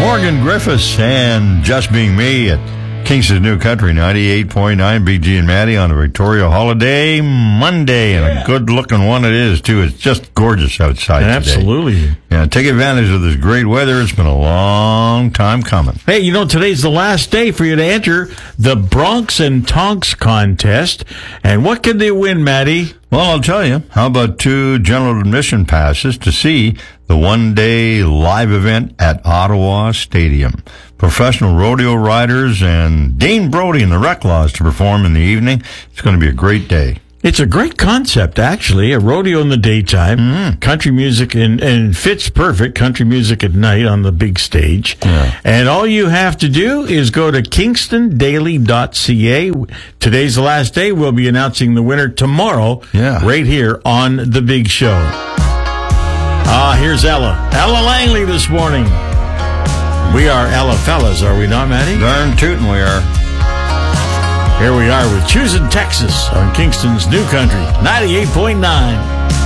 Morgan Griffiths and Just Being Me at Kingston's New Country 98.9 BG and Maddie on a Victoria holiday Monday, and a good-looking one it is, too. It's just gorgeous outside today. Absolutely. Yeah, take advantage of this great weather. It's been a long time coming. Hey, today's the last day for you to enter the Bronx and Tonks contest. And what can they win, Maddie? Well, I'll tell you. How about 2 general admission passes to see the one-day live event at Ottawa Stadium? Professional rodeo riders and Dane Brody and the Reclaws to perform in the evening. It's going to be a great day. It's a great concept, actually. A rodeo in the daytime, country music, and fits perfect, country music at night on the big stage. Yeah. And all you have to do is go to kingstondaily.ca. Today's the last day. We'll be announcing the winner tomorrow, right here on The Big Show. Here's Ella Langley this morning. We are Ella fellas, are we not, Maddie? Darn tootin' we are. Here we are with Choosing Texas on Kingston's New Country 98.9.